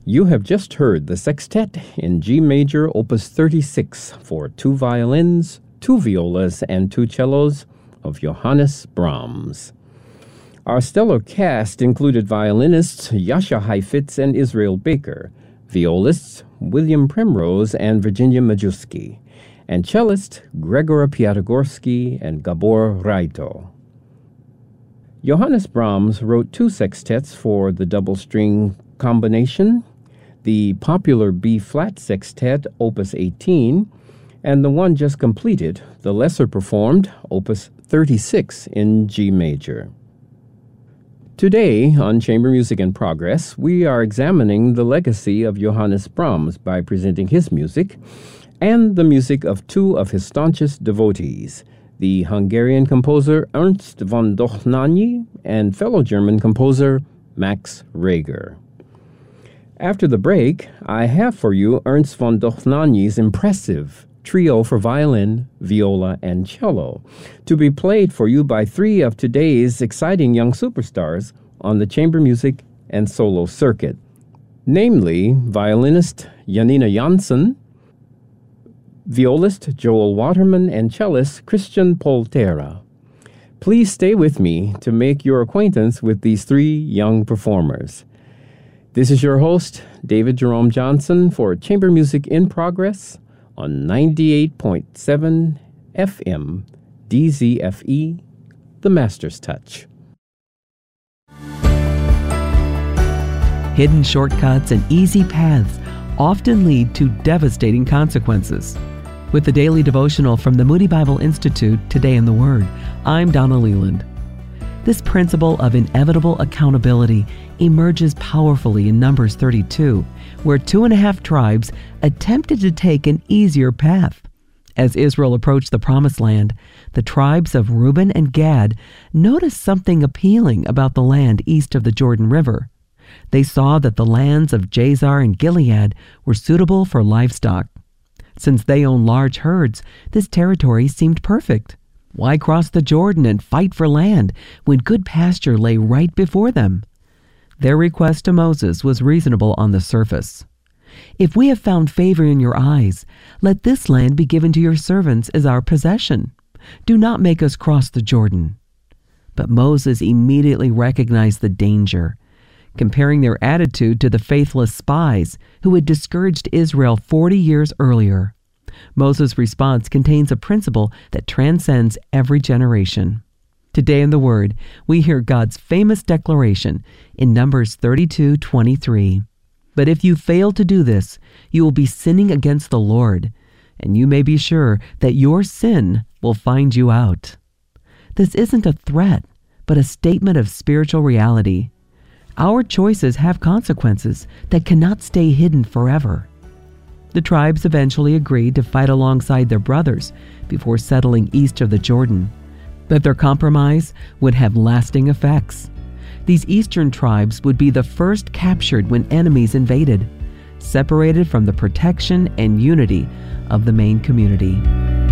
You have just heard the sextet in G major, opus 36, for 2 violins, 2 violas, and 2 cellos of Johannes Brahms. Our stellar cast included violinists Jascha Heifetz and Israel Baker, violists William Primrose and Virginia Majewski, and cellist Gregor Piatigorsky and Gabor Raito. Johannes Brahms wrote 2 sextets for the double-string combination, the popular B-flat sextet, opus 18, and the one just completed, the lesser-performed, opus 36 in G major. Today, on Chamber Music in Progress, we are examining the legacy of Johannes Brahms by presenting his music and the music of 2 of his staunchest devotees, the Hungarian composer Ernst von Dohnányi and fellow German composer Max Reger. After the break, I have for you Ernst von Dohnányi's impressive trio for violin, viola, and cello, to be played for you by 3 of today's exciting young superstars on the chamber music and solo circuit, namely violinist Janina Jansson, violist Joel Waterman, and cellist Christian Poltera. Please stay with me to make your acquaintance with these 3 young performers. This is your host, David Jerome Johnson, for Chamber Music in Progress on 98.7 FM DZFE, The Master's Touch. Hidden shortcuts and easy paths often lead to devastating consequences. With the daily devotional from the Moody Bible Institute, Today in the Word, I'm Donna Leland. This principle of inevitable accountability emerges powerfully in Numbers 32, where 2.5 tribes attempted to take an easier path. As Israel approached the Promised Land, the tribes of Reuben and Gad noticed something appealing about the land east of the Jordan River. They saw that the lands of Jazer and Gilead were suitable for livestock. Since they owned large herds, this territory seemed perfect. Why cross the Jordan and fight for land when good pasture lay right before them? Their request to Moses was reasonable on the surface. If we have found favor in your eyes, let this land be given to your servants as our possession. Do not make us cross the Jordan. But Moses immediately recognized the danger, comparing their attitude to the faithless spies who had discouraged Israel 40 years earlier. Moses' response contains a principle that transcends every generation. Today in the Word, we hear God's famous declaration in Numbers 32:23. But if you fail to do this, you will be sinning against the Lord, and you may be sure that your sin will find you out. This isn't a threat, but a statement of spiritual reality. Our choices have consequences that cannot stay hidden forever. The tribes eventually agreed to fight alongside their brothers before settling east of the Jordan. But their compromise would have lasting effects. These eastern tribes would be the first captured when enemies invaded, separated from the protection and unity of the main community.